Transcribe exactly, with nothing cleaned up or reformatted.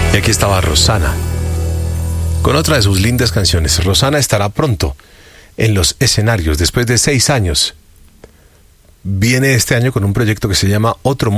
Y aquí estaba Rosana, con otra de sus lindas canciones. Rosana estará pronto en los escenarios, después de seis años. Viene este año con un proyecto que se llama Otro Mundo.